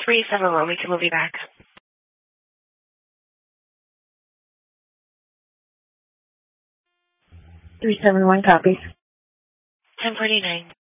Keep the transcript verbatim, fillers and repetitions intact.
three seven one. We can move you back. three seven one, copy. ten forty-nine.